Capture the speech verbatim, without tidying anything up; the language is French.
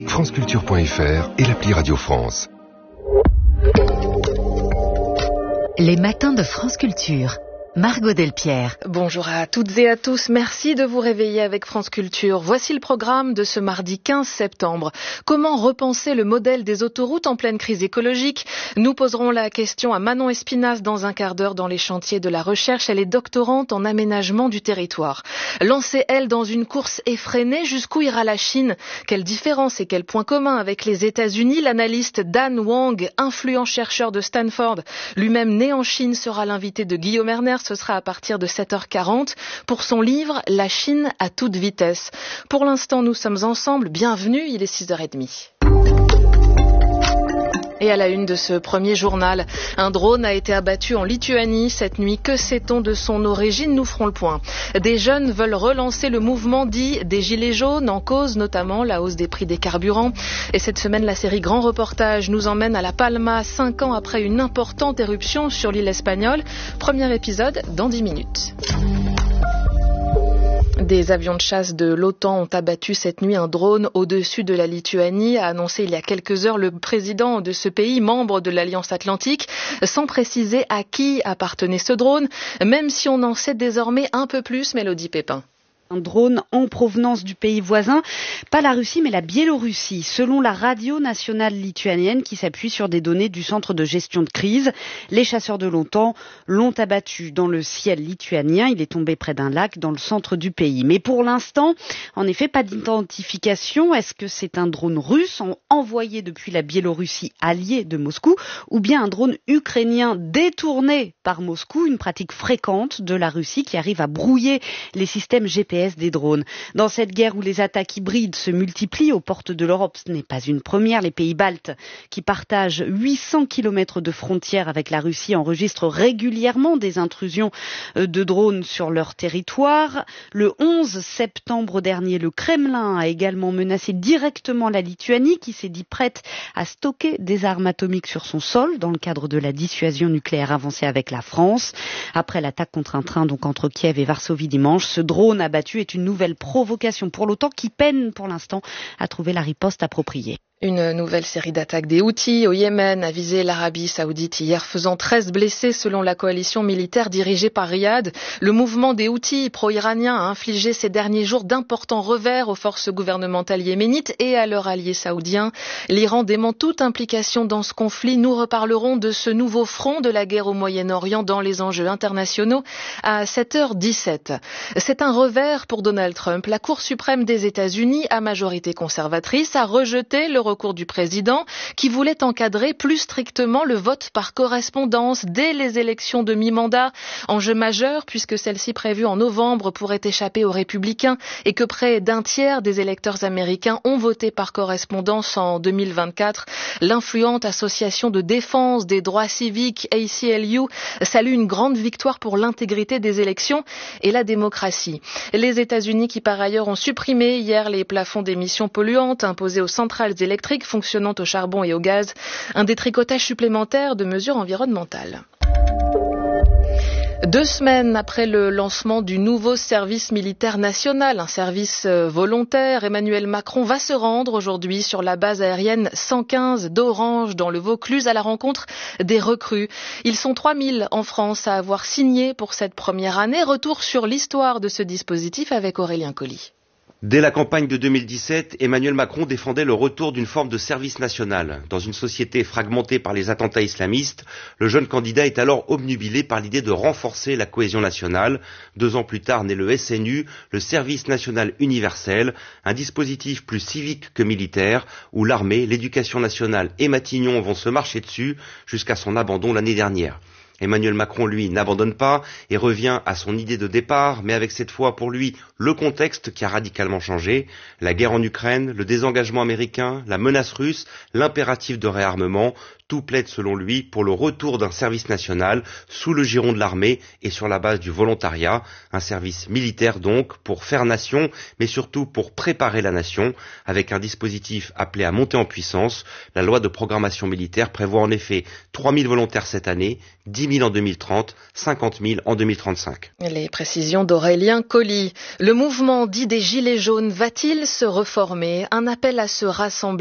franceculture point f r et l'appli Radio France. Les matins de France Culture. Margot Delpierre. Bonjour à toutes et à tous, merci de vous réveiller avec France Culture. Voici le programme de ce mardi quinze septembre. Comment repenser le modèle des autoroutes en pleine crise écologique? Nous poserons la question à Manon Espinasse dans un quart d'heure dans les chantiers de la recherche. Elle est doctorante en aménagement du territoire. Lancée, elle, dans une course effrénée, jusqu'où ira la Chine? Quelle différence et quel point commun avec les États-Unis? L'analyste Dan Wang, influent chercheur de Stanford, lui-même né en Chine, sera l'invité de Guillaume Erner. Ce sera à partir de sept heures quarante pour son livre « La Chine à toute vitesse ». Pour l'instant, nous sommes ensemble. Bienvenue, il est six heures trente. Et à la une de ce premier journal, un drone a été abattu en Lituanie cette nuit. Que sait-on de son origine? Nous ferons le point. Des jeunes veulent relancer le mouvement dit des Gilets jaunes, en cause notamment la hausse des prix des carburants. Et cette semaine, la série Grand Reportage nous emmène à La Palma, cinq ans après une importante éruption sur l'île espagnole. Premier épisode dans dix minutes. Des avions de chasse de l'OTAN ont abattu cette nuit un drone au-dessus de la Lituanie, a annoncé il y a quelques heures le président de ce pays, membre de l'Alliance Atlantique, sans préciser à qui appartenait ce drone, même si on en sait désormais un peu plus, Mélodie Pépin. Un drone en provenance du pays voisin, pas la Russie mais la Biélorussie, selon la radio nationale lituanienne qui s'appuie sur des données du centre de gestion de crise. Les chasseurs de l'OTAN l'ont abattu dans le ciel lituanien, il est tombé près d'un lac dans le centre du pays. Mais pour l'instant, en effet, pas d'identification. Est-ce que c'est un drone russe envoyé depuis la Biélorussie alliée de Moscou ou bien un drone ukrainien détourné par Moscou, une pratique fréquente de la Russie qui arrive à brouiller les systèmes G P S des drones. Dans cette guerre où les attaques hybrides se multiplient aux portes de l'Europe, ce n'est pas une première. Les pays baltes, qui partagent huit cents kilomètres de frontières avec la Russie, enregistrent régulièrement des intrusions de drones sur leur territoire. Le onze septembre dernier, le Kremlin a également menacé directement la Lituanie, qui s'est dit prête à stocker des armes atomiques sur son sol dans le cadre de la dissuasion nucléaire avancée avec la France. Après l'attaque contre un train donc entre Kiev et Varsovie dimanche, ce drone abattu est une nouvelle provocation pour l'OTAN qui peine pour l'instant à trouver la riposte appropriée. Une nouvelle série d'attaques des Houthis au Yémen a visé l'Arabie Saoudite hier, faisant treize blessés selon la coalition militaire dirigée par Riyad. Le mouvement des Houthis pro-iraniens a infligé ces derniers jours d'importants revers aux forces gouvernementales yéménites et à leurs alliés saoudiens. L'Iran dément toute implication dans ce conflit. Nous reparlerons de ce nouveau front de la guerre au Moyen-Orient dans les enjeux internationaux à sept heures dix-sept. C'est un revers pour Donald Trump. La Cour suprême des États-Unis, à majorité conservatrice, a rejeté le recours du président qui voulait encadrer plus strictement le vote par correspondance dès les élections de mi-mandat. Enjeu majeur puisque celle-ci prévue en novembre pourrait échapper aux républicains et que près d'un tiers des électeurs américains ont voté par correspondance en deux mille vingt-quatre. L'influente association de défense des droits civiques A C L U salue une grande victoire pour l'intégrité des élections et la démocratie. Les États-Unis qui par ailleurs ont supprimé hier les plafonds d'émissions polluantes imposés aux centrales électriques fonctionnant au charbon et au gaz, un détricotage supplémentaire de mesures environnementales. Deux semaines après le lancement du nouveau service militaire national, un service volontaire, Emmanuel Macron va se rendre aujourd'hui sur la base aérienne cent quinze d'Orange dans le Vaucluse à la rencontre des recrues. Ils sont trois mille en France à avoir signé pour cette première année. Retour sur l'histoire de ce dispositif avec Aurélien Colly. Dès la campagne de deux mille dix-sept, Emmanuel Macron défendait le retour d'une forme de service national. Dans une société fragmentée par les attentats islamistes, le jeune candidat est alors obnubilé par l'idée de renforcer la cohésion nationale. Deux ans plus tard naît le S N U, le service national universel, un dispositif plus civique que militaire, où l'armée, l'éducation nationale et Matignon vont se marcher dessus jusqu'à son abandon l'année dernière. Emmanuel Macron, lui, n'abandonne pas et revient à son idée de départ, mais avec cette fois, pour lui, le contexte qui a radicalement changé. La guerre en Ukraine, le désengagement américain, la menace russe, l'impératif de réarmement, tout plaide selon lui pour le retour d'un service national sous le giron de l'armée et sur la base du volontariat. Un service militaire donc pour faire nation, mais surtout pour préparer la nation, avec un dispositif appelé à monter en puissance. La loi de programmation militaire prévoit en effet trois mille volontaires cette année, dix mille en deux mille trente, cinquante mille en deux mille trente-cinq. Les précisions d'Aurélien Colli. Le mouvement dit des Gilets jaunes va-t-il se reformer? Un appel à se rassembler